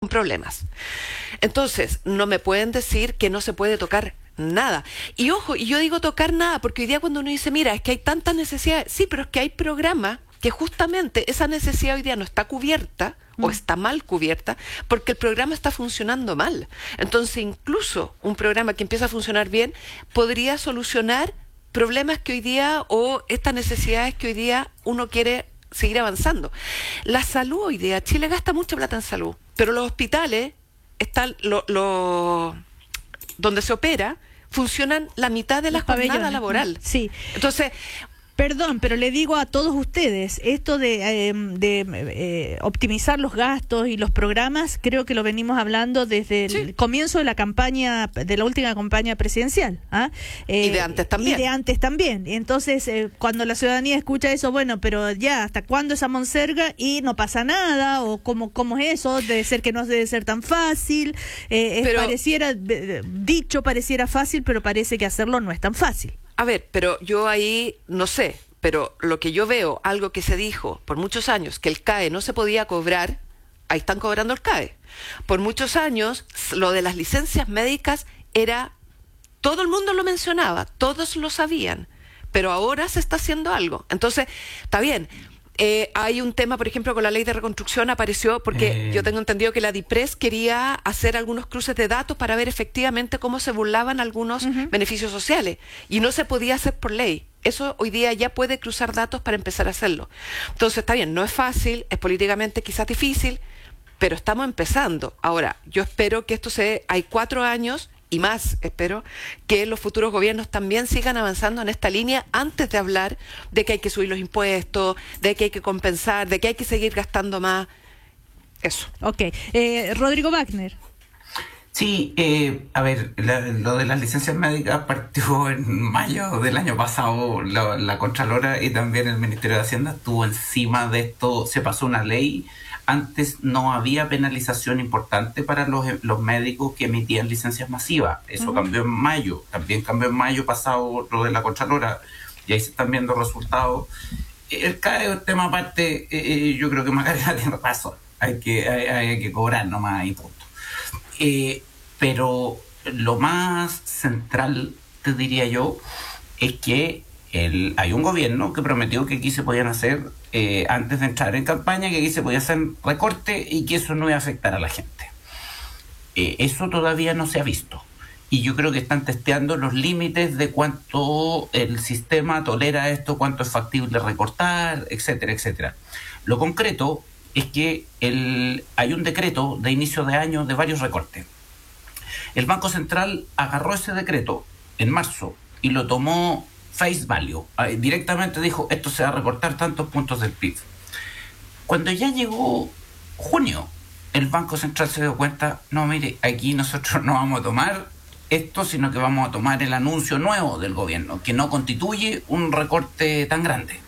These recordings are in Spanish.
problemas. Entonces, no me pueden decir que no se puede tocar nada. Y ojo, y yo digo tocar nada, porque hoy día cuando uno dice, mira, es que hay tantas necesidades, sí, pero es que hay programas que justamente esa necesidad hoy día no está cubierta o está mal cubierta porque el programa está funcionando mal. Entonces, incluso un programa que empieza a funcionar bien podría solucionar problemas que hoy día o estas necesidades que hoy día uno quiere seguir avanzando. La salud hoy día, Chile gasta mucha plata en salud, pero los hospitales están donde se opera funcionan la mitad de la jornada laboral. Sí. Entonces, perdón, pero le digo a todos ustedes, esto de optimizar los gastos y los programas, creo que lo venimos hablando desde el comienzo de la campaña, de la última campaña presidencial. Y de antes también. Y de antes también. Entonces, cuando la ciudadanía escucha eso, bueno, pero ya, ¿hasta cuándo esa monserga? Y no pasa nada, o ¿cómo es eso? Debe ser que no debe ser tan fácil. Pero pareciera fácil, pero parece que hacerlo no es tan fácil. A ver, pero yo ahí no sé, pero lo que yo veo, algo que se dijo por muchos años, que el CAE no se podía cobrar, ahí están cobrando el CAE. Por muchos años, lo de las licencias médicas era, todo el mundo lo mencionaba, todos lo sabían, pero ahora se está haciendo algo. Entonces, está bien. Hay un tema, por ejemplo, con la ley de reconstrucción apareció porque yo tengo entendido que la DIPRES quería hacer algunos cruces de datos para ver efectivamente cómo se burlaban algunos beneficios sociales y no se podía hacer por ley. Eso hoy día ya puede cruzar datos para empezar a hacerlo. Entonces, está bien, no es fácil, es políticamente quizás difícil, pero estamos empezando. Ahora, yo espero que hay 4 años y más, espero, que los futuros gobiernos también sigan avanzando en esta línea antes de hablar de que hay que subir los impuestos, de que hay que compensar, de que hay que seguir gastando más. Eso. Ok. Rodrigo Wagner. Sí, a ver, lo de las licencias médicas partió en mayo del año pasado. La Contralora y también el Ministerio de Hacienda estuvo encima de esto. Se pasó una ley. Antes no había penalización importante para los médicos que emitían licencias masivas. Eso cambió en mayo. También cambió en mayo pasado lo de la Contralora. Y ahí se están viendo resultados. El CAE es un tema aparte. Yo creo que Macarena tiene razón. Hay que cobrar nomás y punto. Pero lo más central, te diría yo, es que hay un gobierno que prometió que aquí se podían hacer, antes de entrar en campaña, que aquí se podía hacer recorte y que eso no iba a afectar a la gente. Eso todavía no se ha visto. Y yo creo que están testeando los límites de cuánto el sistema tolera esto, cuánto es factible recortar, etcétera, etcétera. Lo concreto es que hay un decreto de inicio de año de varios recortes. El Banco Central agarró ese decreto en marzo y lo tomó face value. Directamente dijo, esto se va a recortar tantos puntos del PIB. Cuando ya llegó junio, el Banco Central se dio cuenta, no, mire, aquí nosotros no vamos a tomar esto, sino que vamos a tomar el anuncio nuevo del gobierno, que no constituye un recorte tan grande,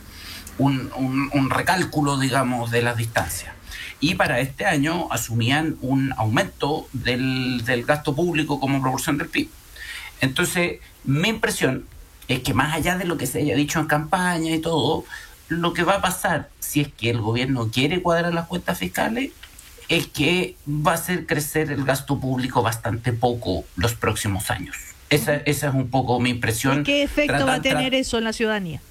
un recálculo, digamos, de las distancias. Y para este año asumían un aumento del gasto público como proporción del PIB. Entonces, mi impresión es que más allá de lo que se haya dicho en campaña y todo, lo que va a pasar, si es que el gobierno quiere cuadrar las cuentas fiscales, es que va a hacer crecer el gasto público bastante poco los próximos años. Esa es un poco mi impresión. ¿Y qué efecto va a tener eso en la ciudadanía?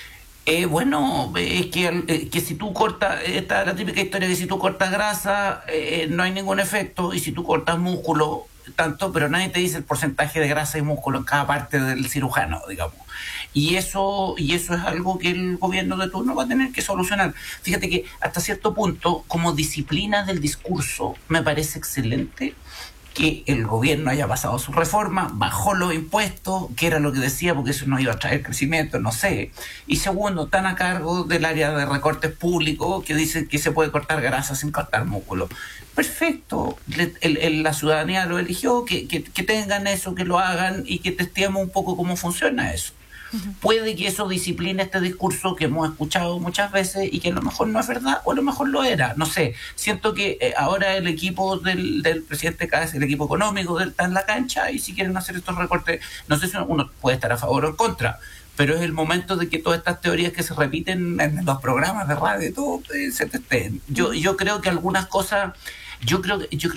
Bueno, es que si tú cortas, esta es la típica historia de que si tú cortas grasa, no hay ningún efecto, y si tú cortas músculo, tanto, pero nadie te dice el porcentaje de grasa y músculo en cada parte del cirujano, digamos. Y eso es algo que el gobierno de turno va a tener que solucionar. Fíjate que hasta cierto punto, como disciplina del discurso, me parece excelente que el gobierno haya pasado su reforma, bajó los impuestos, que era lo que decía, porque eso no iba a traer crecimiento, no sé. Y segundo, están a cargo del área de recortes públicos que dicen que se puede cortar grasa sin cortar músculo. Perfecto, la ciudadanía lo eligió, que tengan eso, que lo hagan y que testeemos un poco cómo funciona eso. Puede que eso discipline este discurso que hemos escuchado muchas veces y que a lo mejor no es verdad o a lo mejor lo era, no sé. Siento que ahora el equipo del presidente Cáceres, el equipo económico, está en la cancha, y si quieren hacer estos recortes, no sé si uno puede estar a favor o en contra, pero es el momento de que todas estas teorías que se repiten en los programas de radio y todo se testeen. Yo creo que algunas cosas, yo creo